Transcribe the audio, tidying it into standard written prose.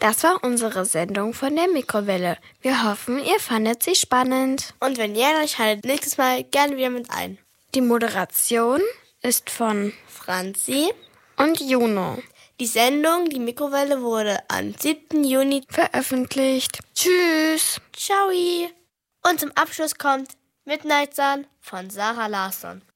Das war unsere Sendung von der Mikrowelle. Wir hoffen, ihr fandet sie spannend. Und wenn ja, dann schaltet nächstes Mal gerne wieder mit ein. Die Moderation ist von Franzi und Juno. Die Sendung, die Mikrowelle, wurde am 7. Juni veröffentlicht. Tschüss. Ciao. Und zum Abschluss kommt Midnight Sun von Sarah Larsson.